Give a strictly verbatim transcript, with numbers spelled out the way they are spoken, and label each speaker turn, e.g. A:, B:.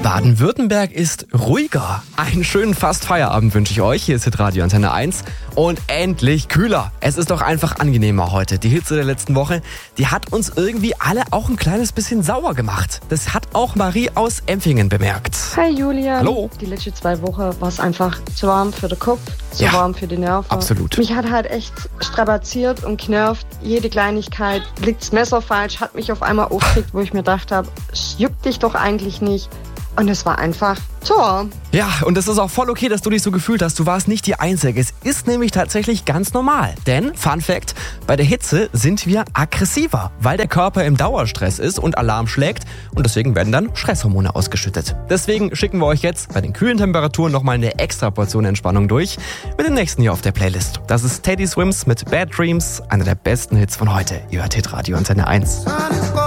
A: Baden-Württemberg ist ruhiger. Einen schönen Fast-Feierabend wünsche ich euch. Hier ist Hitradio Antenne eins. Und endlich kühler. Es ist doch einfach angenehmer heute. Die Hitze der letzten Woche, die hat uns irgendwie alle auch ein kleines bisschen sauer gemacht. Das hat auch Marie aus Empfingen bemerkt.
B: Hi Julian.
A: Hallo.
B: Die letzten zwei Wochen war es einfach zu warm für den Kopf, zu
A: Ja,
B: warm für die Nerven.
A: absolut.
B: Mich hat halt echt strapaziert und genervt. Jede Kleinigkeit, liegt's Messer falsch, hat mich auf einmal aufgeregt, wo ich mir gedacht habe, es juckt dich doch eigentlich nicht. Und es war einfach zu warm.
A: Ja, und es ist auch voll okay, dass du dich so gefühlt hast. Du warst nicht die Einzige. Es ist nämlich tatsächlich ganz normal. Denn, Fun Fact, bei der Hitze sind wir aggressiver, weil der Körper im Dauerstress ist und Alarm schlägt. Und deswegen werden dann Stresshormone ausgeschüttet. Deswegen schicken wir euch jetzt bei den kühlen Temperaturen nochmal eine extra Portion Entspannung durch. Mit dem nächsten hier auf der Playlist. Das ist Teddy Swims mit Bad Dreams, einer der besten Hits von heute. Ihr hört Hitradio Antenne eins.